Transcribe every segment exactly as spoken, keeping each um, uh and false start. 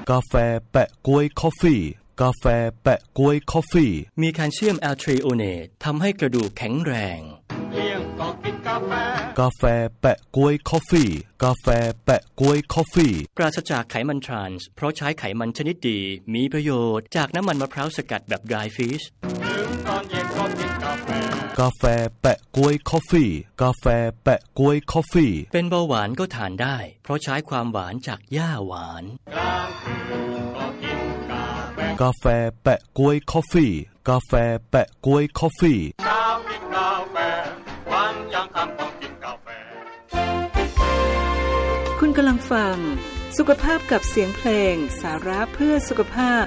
กาแฟแปะก๊วยคอฟฟี่กาแฟแปะก๊วยคอฟฟี่มีแคลเซียมแอลทรีโอเนตทำให้กระดูกแข็งแรงเลี้ยงก็กินกาแฟกาแฟแปะก๊วยคอฟฟี่กาแฟแปะก๊วยคอฟฟี่ปราศจากไขมันทรานส์เพราะใช้ไขมันชนิดดีมีประโยชน์จากน้ำมันมะพร้าวสกัดแบบ dry fish ตอนเย็นก็กินกาแฟกาแฟแปะก๊วยคอฟฟี่กาแฟแปะก๊วยคอฟฟี่เป็นเบาหวานก็ทานได้เพราะใช้ความหวานจากหญ้าหวานกาแฟแปะก๊วยคอฟฟี่กาแฟแปะก๊วยคอฟฟี่เช้ากินกาแฟวันยังค่ำต้องกินกาแฟคุณกำลังฟังสุขภาพกับเสียงเพลงสาระเพื่อสุขภาพ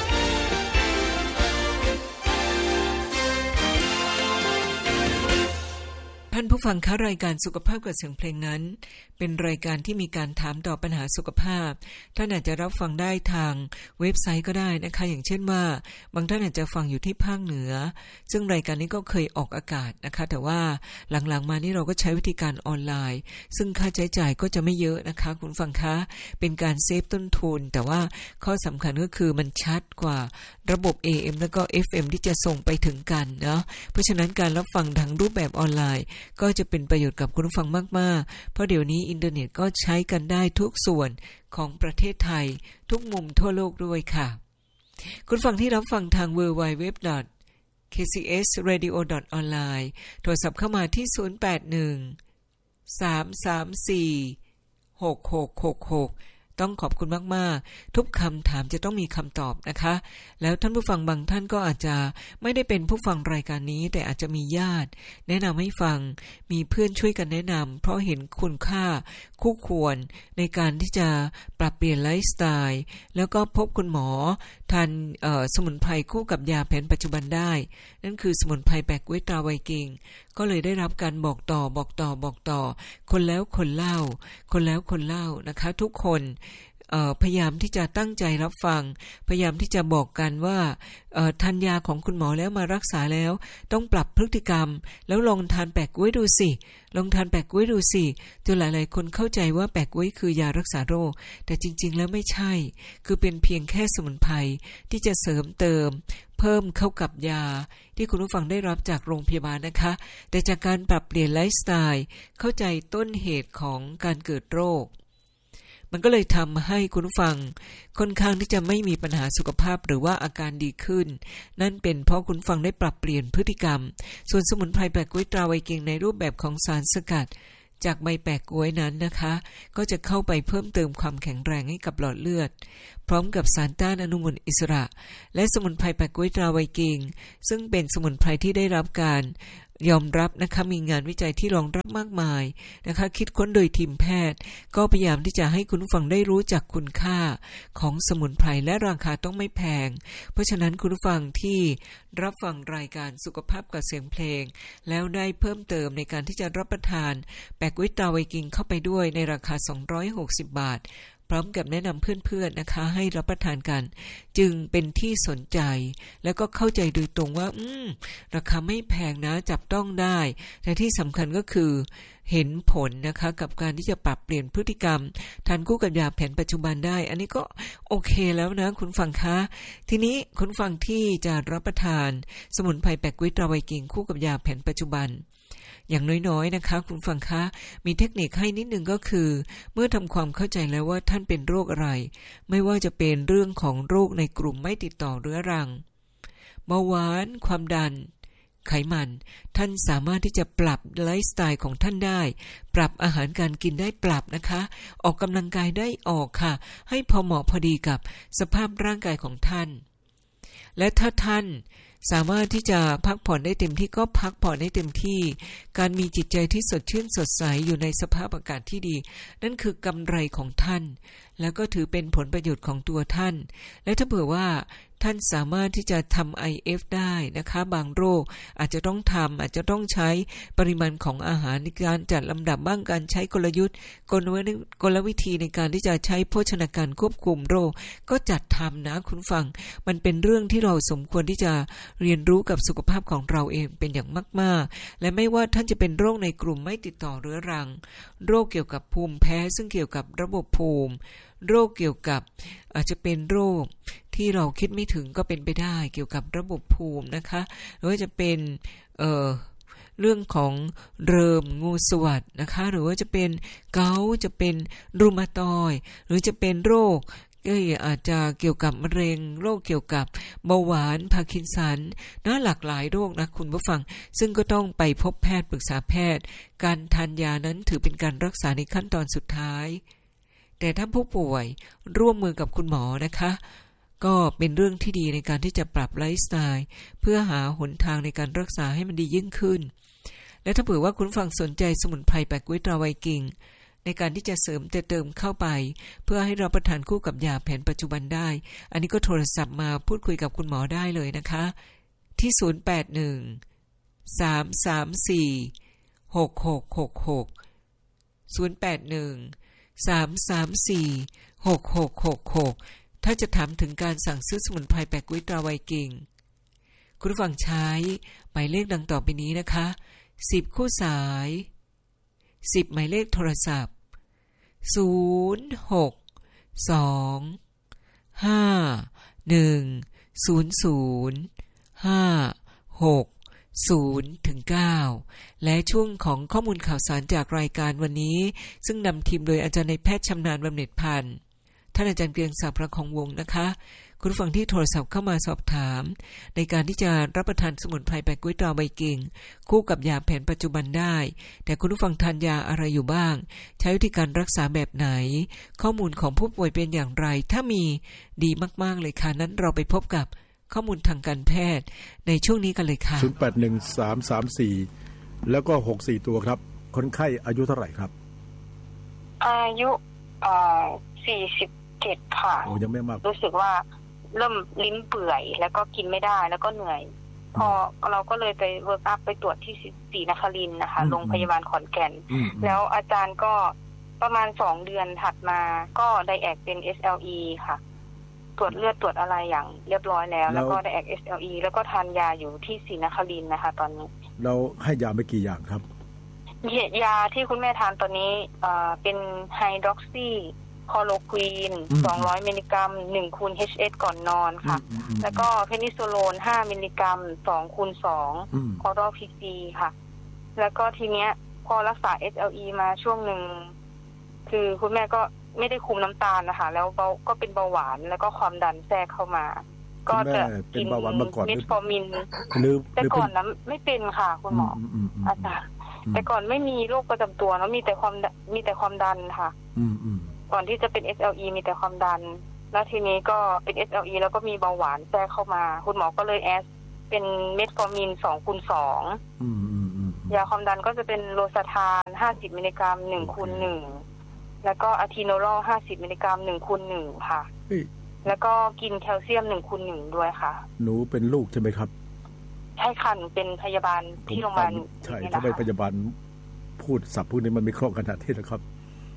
ท่านผู้ฟังคะรายการสุขภาพกับเสียงเพลงนั้นเป็นรายการที่มีการถามตอบปัญหาสุขภาพท่านอาจจะรับฟังได้ทางเว็บไซต์ก็ได้นะคะอย่างเช่นว่าบางท่านอาจจะฟังอยู่ที่ภาคเหนือซึ่งรายการนี้ก็เคยออกอากาศนะคะแต่ว่าหลังๆมานี่เราก็ใช้วิธีการออนไลน์ซึ่งค่าใช้จ่ายก็จะไม่เยอะนะคะคุณฟังคะเป็นการเซฟต้นทุนแต่ว่าข้อสำคัญก็คือมันชัดกว่าระบบ เอ เอ็ม แล้วก็ เอฟ เอ็ม ที่จะส่งไปถึงกันเนาะเพราะฉะนั้นการรับฟังทางรูปแบบออนไลน์ก็จะเป็นประโยชน์กับคุณผู้ฟังมากๆเพราะเดี๋ยวนี้อินเทอร์เน็ตก็ใช้กันได้ทุกส่วนของประเทศไทยทุกมุมทั่วโลกด้วยค่ะคุณฟังที่รับฟังทาง ดับเบิลยู ดับเบิลยู ดับเบิลยู ดอท เค ซี เอส เรดิโอ ดอท ออนไลน์ โทรศัพท์เข้ามาที่ศูนย์ แปด หนึ่ง สาม สาม สี่ หก หก หก หกต้องขอบคุณมากๆทุกคำถามจะต้องมีคำตอบนะคะแล้วท่านผู้ฟังบางท่านก็อาจจะไม่ได้เป็นผู้ฟังรายการนี้แต่อาจจะมีญาติแนะนำให้ฟังมีเพื่อนช่วยกันแนะนำเพราะเห็นคุณค่าคู่ควรในการที่จะปรับเปลี่ยนไลฟ์สไตล์แล้วก็พบคุณหมอทานสมุนไพรคู่กับยาแผนปัจจุบันได้นั่นคือสมุนไพรแปะก๊วยตราไวกิงก็เลยได้รับการบอกต่อบอกต่อบอกต่อคนแล้วคนเล่าคนแล้วคนเล่านะคะทุกคนพยายามที่จะตั้งใจรับฟังพยายามที่จะบอกกันว่าทานยาของคุณหมอแล้วมารักษาแล้วต้องปรับพฤติกรรมแล้วลองทานแปะก๊วยดูสิลองทานแปะก๊วยดูสิจนหลายๆคนเข้าใจว่าแปะก๊วยคือยารักษาโรคแต่จริงๆแล้วไม่ใช่คือเป็นเพียงแค่สมุนไพรที่จะเสริมเติมเพิ่มเข้ากับยาที่คุณผู้ฟังได้รับจากโรงพยาบาลนะคะแต่จากการปรับเปลี่ยนไลฟ์สไตล์เข้าใจต้นเหตุของการเกิดโรคมันก็เลยทำให้คุณผู้ฟังค่อนข้างที่จะไม่มีปัญหาสุขภาพหรือว่าอาการดีขึ้นนั่นเป็นเพราะคุณฟังได้ปรับเปลี่ยนพฤติกรรมส่วนสมุนไพรแปะก๊วยตราไวกิงในรูปแบบของสารสกัดจากใบแปะก๊วยนั้นนะคะก็จะเข้าไปเพิ่มเติมความแข็งแรงให้กับหลอดเลือดพร้อมกับสารต้านอนุมูลอิสระและสมุนไพรแปะก๊วยตราไวกิงซึ่งเป็นสมุนไพรที่ได้รับการยอมรับนะคะมีงานวิจัยที่รองรับมากมายนะคะคิดค้นโดยทีมแพทย์ก็พยายามที่จะให้คุณผู้ฟังได้รู้จักคุณค่าของสมุนไพรและราคาต้องไม่แพงเพราะฉะนั้นคุณผู้ฟังที่รับฟังรายการสุขภาพกับเสียงเพลงแล้วได้เพิ่มเติมในการที่จะรับประทานแปะก๊วยตราไวกิงเข้าไปด้วยในราคาสองร้อยหกสิบบาทพร้อมกับแนะนำเพื่อนๆนะคะให้รับประทานกันจึงเป็นที่สนใจแล้วก็เข้าใจโดยตรงว่าอืมราคาไม่แพงนะจับต้องได้แต่ที่สำคัญก็คือเห็นผลนะคะกับการที่จะปรับเปลี่ยนพฤติกรรมทานคู่กับยาแผนปัจจุบันได้อันนี้ก็โอเคแล้วนะคุณฟังคะทีนี้คุณฟังที่จะรับประทานสมุนไพรแปะก๊วยตราไวกิงคู่กับยาแผนปัจจุบันอย่างน้อยๆนะคะคุณฟังคะมีเทคนิคให้นิดนึงก็คือเมื่อทำความเข้าใจแล้วว่าท่านเป็นโรคอะไรไม่ว่าจะเป็นเรื่องของโรคในกลุ่มไม่ติดต่อเรื้อรังเบาหวานความดันไขมันท่านสามารถที่จะปรับไลฟ์สไตล์ของท่านได้ปรับอาหารการกินได้ปรับนะคะออกกำลังกายได้ออกค่ะให้พอเหมาะพอดีกับสภาพร่างกายของท่านและถ้าท่านสามารถที่จะพักผ่อนได้เต็มที่ก็พักผ่อนได้เต็มที่การมีจิตใจที่สดชื่นสดใสอยู่ในสภาพอากาศที่ดีนั่นคือกำไรของท่านแล้วก็ถือเป็นผลประโยชน์ของตัวท่านและถ้าเผื่อว่าท่านสามารถที่จะทำ ไอ เอฟ ได้นะคะบางโรคอาจจะต้องทำอาจจะต้องใช้ปริมาณของอาหารในการจัดลำดับบ้างการใช้กลยุทธ์กลวิธีในการที่จะใช้โภชนาการควบคุมโรคก็จัดทำนะคุณฟังมันเป็นเรื่องที่เราสมควรที่จะเรียนรู้กับสุขภาพของเราเองเป็นอย่างมากๆและไม่ว่าท่านจะเป็นโรคในกลุ่มไม่ติดต่อเรื้อรังโรคเกี่ยวกับภูมิแพ้ซึ่งเกี่ยวกับระบบภูมิโรคเกี่ยวกับอาจจะเป็นโรคที่เราคิดไม่ถึงก็เป็นไปได้เกี่ยวกับระบบภูมินะคะหรือว่าจะเป็นเอ่อเรื่องของเริมงูสวัสดนะคะหรือว่าจะเป็นเกาต์จะเป็นรูมาตอยด์หรือจะเป็นโรคก็อาจจะเกี่ยวกับมะเร็งโรคเกี่ยวกับเบาหวานพาร์กินสันนะหลากหลายโรคนะคุณผู้ฟังซึ่งก็ต้องไปพบแพทย์ปรึกษาแพทย์การทานยานั้นถือเป็นการรักษาในขั้นตอนสุดท้ายแต่ถ้าผู้ป่วยร่วมมือกับคุณหมอนะคะก็เป็นเรื่องที่ดีในการที่จะปรับไลฟ์สไตล์เพื่อหาหนทางในการรักษาให้มันดียิ่งขึ้นและถ้าเผื่อว่าคุณฟังสนใจสมุนไพรแปะก๊วยตราไวกิ่งในการที่จะเสริมเติมเข้าไปเพื่อให้เราประทานคู่กับยาแผนปัจจุบันได้อันนี้ก็โทรศัพท์มาพูดคุยกับคุณหมอได้เลยนะคะที่ศูนย์ แปด หนึ่ง สาม สาม สี่ หก หก หก หก ศูนย์ แปด หนึ่ง สาม สาม สี่ หก หก หก หกถ้าจะถามถึงการสั่งซื้อสมุนไพรแปะก๊วยตราไวกิ่งคุณฟังใช้หมายเลขดังต่อไปนี้นะคะสิบคู่สายสิบหมายเลขโทรศัพท์ศูนย์ หก สอง ห้า หนึ่ง ศูนย์ ศูนย์ ห้า หก ศูนย์ ถึง เก้าและช่วงของข้อมูลข่าวสารจากรายการวันนี้ซึ่งนำทีมโดยอาจารย์นายแพทย์ชำนาญบำเหน็จพันธ์ท่านอาจารย์เกรียงศักดิ์ประคองวงศ์นะคะคุณผู้ฟังที่โทรศัพท์เข้ามาสอบถามในการที่จะรับประทานสมุนไพรแปะก๊วยตราไวกิ่งคู่กับยาแผนปัจจุบันได้แต่คุณผู้ฟังทานยาอะไรอยู่บ้างใช้วิธีการรักษาแบบไหนข้อมูลของผู้ป่วยเป็นอย่างไรถ้ามีดีมากๆเลยค่ะนั้นเราไปพบกับข้อมูลทางการแพทย์ในช่วงนี้กันเลยค่ะศูนย์ แปด หนึ่ง สาม สาม สี่ แล้วก็หกสี่ตัวครับคนไข้อายุเท่าไหร่ครับอายุเอ่อสี่สิบเจ็ดค่ะโอ้ยังไม่มากรู้สึกว่าเริ่มลิ้นเปื่อยแล้วก็กินไม่ได้แล้วก็เหนื่อยพอเราก็เลยไปเวิร์กอัพไปตรวจที่ศรีนครินทร์นะคะโรงพยาบาลขอนแก่นแล้วอาจารย์ก็ประมาณสองเดือนถัดมาก็ไดแอกเป็น เอส แอล อี ค่ะตรวจเลือดตรวจอะไรอย่างเรียบร้อยแล้วแล้วก็ไดแอก เอส แอล อี แล้วก็ทานยาอยู่ที่ศรีนครินทร์นะคะตอนนี้เราให้ยาไปกี่อย่างครับยาที่คุณแม่ทานตอนนี้เอ่อเป็นไฮดรอกซีคอโลควีนสองร้อยมิลลิกรัมหนึ่งคูณ เอช เอส ก่อนนอนค่ะแล้วก็เพนิโซโลนห้ามิลลิกรัมสองคูณสองคอร์ดอพีซีค่ะแล้วก็ทีเนี้ยพอรักษา เอส แอล อี มาช่วงหนึ่งคือคุณแม่ก็ไม่ได้คุมน้ำตาลนะคะแล้วเบาก็เป็นเบาหวานแล้วก็ความดันแทรกเข้ามาก็จะกินเมทฟอร์มินแต่ก่อนนั้นไม่เป็นค่ะคุณหมออาจารย์แต่ก่อนไม่มีโรคประจำตัวแล้วมีแต่ความมีแต่ความดันค่ะก่อนที่จะเป็น เอส แอล อี มีแต่ความดันแล้วทีนี้ก็เป็น เอส แอล อี แล้วก็มีเบาหวานแทรกเข้ามาคุณหมอก็เลยแอสเป็นเมทฟอร์มินสองคูณสองยาความดันก็จะเป็นโลซาทานห้าสิบมิลลิกรัมหนึ่งคูณหนึ่งแล้วก็อะทีโนรอลห้าสิบมิลลิกรัมหนึ่งคูณหนึ่งค่ะแล้วก็กินแคลเซียมหนึ่งคูณหนึ่งด้วยค่ะหนูเป็นลูกใช่ไหมครับใช่ค่ะหนูเป็นพยาบาลที่โรงพยาบาลใช่ถ้าเป็นพยาบาลพูดศัพท์พวกนี้มันไม่คล่องขนาดที่นะครับ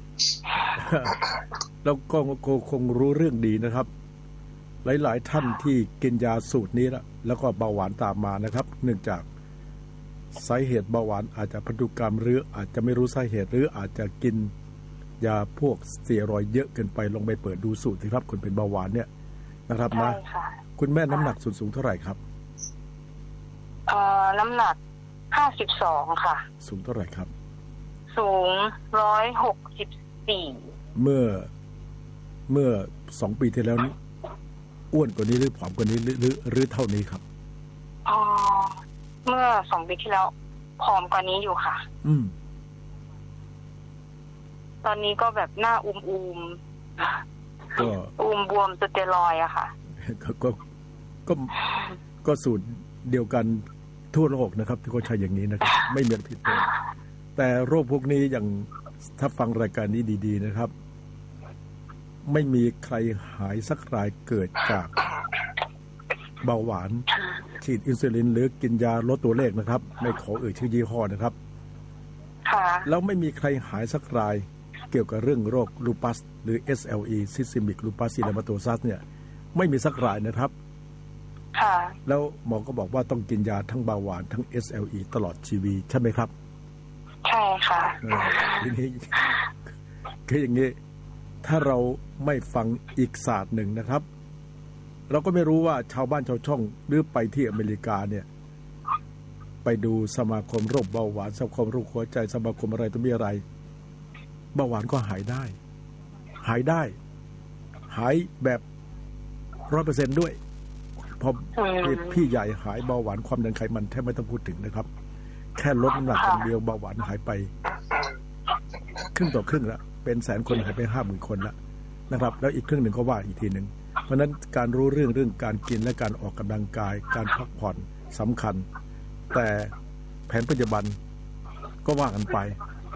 แล้วก็คงรู้เรื่องดีนะครับหลายๆท่านที่กินยาสูตรนี้แล้วแล้วก็เบาหวานตามมานะครับเนื่องจากสาเหตุเบาหวานอาจจะพันธุกรรมหรืออาจจะไม่รู้สาเหตุหรืออาจจะกินยาพวกสเตียรอยด์เยอะเกินไปลองไปเปิดดูสูตรสิครับคนเป็นเบาหวานเนี่ยนะครับนะคุณแม่น้ำหนักส่วนสูงเท่าไหร่ครับเอ่อน้ำหนักห้าสิบสองค่ะสูงเท่าไหร่ครับสูงร้อยหกสิบสี่เมื่อเมื่อสองปีที่แล้วนี้อ้วนกว่านี้หรือผอมกว่านี้หรือหรือหรือเท่านี้ครับอ๋อเมื่อสองปีที่แล้วผอมกว่านี้อยู่ค่ะอืมตอนนี้ก็แบบหน้าอุ้มอุ้มก็อุ้มบวมสเตียรอยด์อะค่ะก็ก็ก็ก็สูตรเดียวกันทั่วโลกนะครับที่เขาใช้อย่างนี้นะครับไม่มีผิดเลยแต่โรคพวกนี้อย่างถ้าฟังรายการนี้ดีๆนะครับไม่มีใครหายสักรายเกิดจากเบาหวานฉีดอินซูลินหรือกินยาลดตัวเลขนะครับไม่ขอเอ่ยชื่อยี่ห้อนะครับแล้วไม่มีใครหายสักรายเกี่ยวกับเรื่องโรคลูปัสหรือ เอส แอล อี Systemic Lupus Erythematosus เนี่ยไม่มีสักรายนะครับแล้วหมอก็บอกว่าต้องกินยาทั้งเบาหวานทั้ง เอส แอล อี ตลอดชีวิตใช่ไหมครับใช่ค่ะทีนี้คืออย่างนี้ถ้าเราไม่ฟังอีกศาสตร์หนึ่งนะครับเราก็ไม่รู้ว่าชาวบ้านชาวช่องหรือไปที่อเมริกาเนี่ยไปดูสมาคมโรคเบาหวานสมาคมโรคหัวใจสมาคมอะไรตัวมีอะไรเบาหวานก็หายได้หายได้หายแบบร้อยเปอร์เซ็นต์ด้วยพอพี่ใหญ่หายเบาหวานความดันไขมันแทบไม่ต้องพูดถึงนะครับแค่ลดน้ำหนักอย่างเดียวเบาหวานหายไปครึ่งต่อครึ่งละเป็นแสนคนหายไปห้าหมื่นคนละนะครับแล้วอีกครึ่งหนึ่งก็ว่าอีกทีหนึ่งเพราะนั้นการรู้เรื่องเรื่องการกินและการออกกำลังกายการพักผ่อนสำคัญแต่แผนปัจจุบันก็ว่ากันไป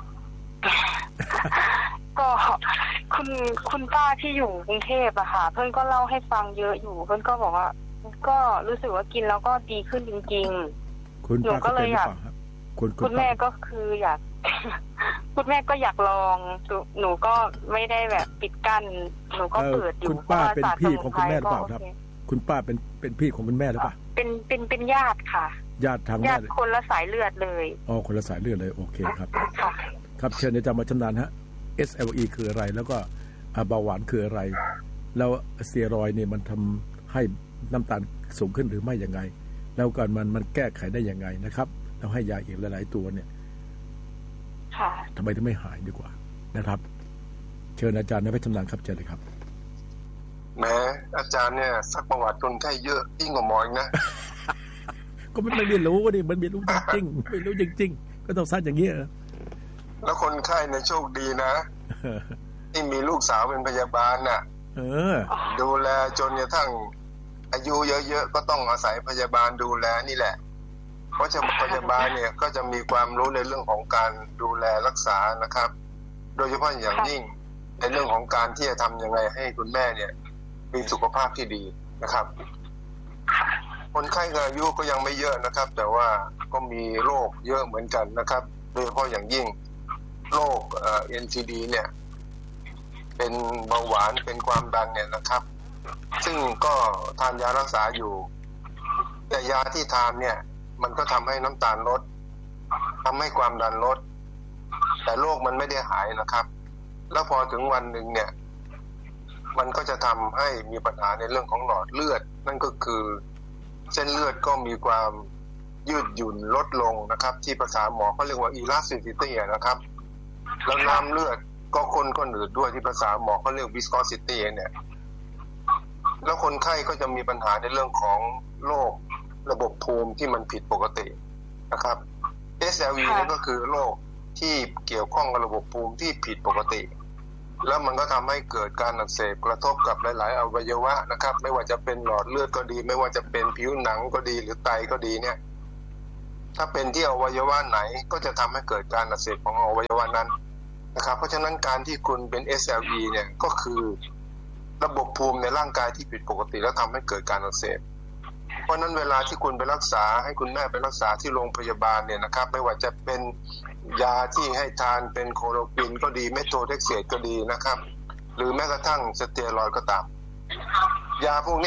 ก็คุณคุณป้าที่อยู่กรุงเทพอะค่ะเพื่อนก็เล่าให้ฟังเยอะอยู่เพื่อนก็บอกว่าก็รู้สึกว่ากินแล้วก็ดีขึ้นจริงๆคุณป้าก็เลยอยากคุณคุณแม่ก็คืออยากคุณแม่ก็อยากลองหนูก็ไม่ได้แบบปิดกั้นหนูก็เปิดอยู่คุณป้าเป็นพี่ของคุณแม่หรือเปล่าครับคุณป้าเป็นเป็นพี่ของคุณแม่หรือเปล่าเป็นเป็นเป็นญาติค่ะญาติทางญาติคนละสายเลือดเลยอ๋อคนละสายเลือดเลยโอเคครับครับเชิญอาจารย์มาชำนาญฮะ เอส แอล อี คืออะไรแล้วก็เบาหวานคืออะไรแล้วสเตียรอยด์เนี่ยมันทำให้น้ำตาลสูงขึ้นหรือไม่ยังไงแล้วกันมันมันแก้ไขได้ยังไงนะครับแล้วให้ยาอีกหลายๆตัวเนี่ยทำไมถึงไม่หายดีกว่านะครับเชิญอาจารย์นายแพทย์ชำนาญครับเชิญเลยครับแม้อาจารย์เนี่ยซักประวัติคนไข้เยอะยิ่งกว่าหมออีกนะก็ไม่ไม่เรียนรู้ก็ดิมันเรียนรู้จริงๆไม่รู้จริงๆก็ต้องซักอย่างนี้แล้วคนไข้เนี่ยโชคดีนะที่มีลูกสาวเป็นพยาบาลน่ะเออดูแลจนกระทั่งอายุเยอะๆก็ต้องอาศัยพยาบาลดูแลนี่แหละเพราะพยาบาลเนี่ยก็จะมีความรู้ในเรื่องของการดูแลรักษานะครับโดยเฉพาะอย่างยิ่งในเรื่องของการที่จะทำยังไงให้คุณแม่เนี่ยมีสุขภาพที่ดีนะครับคนไข้อายุก็ยังไม่เยอะนะครับแต่ว่าก็มีโรคเยอะเหมือนกันนะครับโดยเฉพาะอย่างยิ่งโรคเอ่อ เอ็น ซี ดี เนี่ยเป็นเบาหวานเป็นความดันเนี่ยนะครับซึ่งก็ทานยารักษาอยู่แต่ยาที่ทานเนี่ยมันก็ทำให้น้ำตาลลดทำให้ความดันลดแต่โรคมันไม่ได้หายนะครับแล้วพอถึงวันหนึ่งเนี่ยมันก็จะทำให้มีปัญหาในเรื่องของหลอดเลือดนั่นก็คือเส้นเลือดก็มีความยืดหยุ่นลดลงนะครับที่ภาษาหมอเขาเรียกว่า elasticity นะครับแล้วน้ำเลือดก็ข้นก็หนืดด้วยที่ภาษาหมอเขาเรียก viscosity เนี่ยแล้วคนไข้ก็จะมีปัญหาในเรื่องของโรคระบบภูมิที่มันผิดปกตินะครับ เอส แอล อี นี่ก็คือโรคที่เกี่ยวข้องกับระบบภูมิที่ผิดปกติแล้วมันก็ทำให้เกิดการอักเสบกระทบกับหลายๆอวัยวะนะครับไม่ว่าจะเป็นหลอดเลือดก็ดีไม่ว่าจะเป็นผิวหนังก็ดีหรือไตก็ดีเนี่ยถ้าเป็นที่อวัยวะไหนก็จะทำให้เกิดการอักเสบของอวัยวะนั้นนะครับเพราะฉะนั้นการที่คุณเป็น เอส แอล อี เนี่ยก็คือระบบภูมิในร่างกายที่ผิดปกติแล้วทำให้เกิดการอักเสบเพราะนั้นเวลาที่คุณไปรักษาให้คุณแม่ไปรักษาที่โรงพยาบาลเนี่ยนะครับไม่ว่าจะเป็นยาที่ให้ทานเป็นโคโลควินก็ดีเมโทรเด็กเซตก็ดีนะครับหรือแม้กระทั่งสเตียรอยด์ก็ตามยาพวก